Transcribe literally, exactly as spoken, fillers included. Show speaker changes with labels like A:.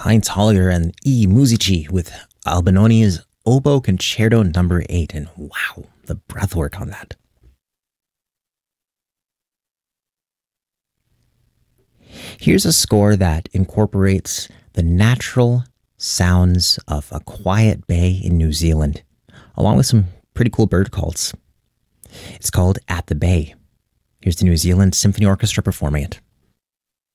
A: Heinz Holliger and E. Musici with Albinoni's Oboe Concerto number eight, and wow, the breathwork on that. Here's a score that incorporates the natural sounds of a quiet bay in New Zealand, along with some pretty cool bird calls. It's called At the Bay. Here's the New Zealand Symphony Orchestra performing it.